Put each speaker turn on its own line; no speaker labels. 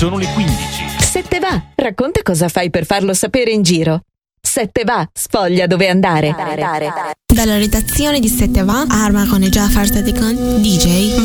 Sono le 15.
7 va, racconta cosa fai per farlo sapere in giro. 7 va, sfoglia dove andare.
Dalla redazione di 7 va, Arma con Jafar Sadikan, DJ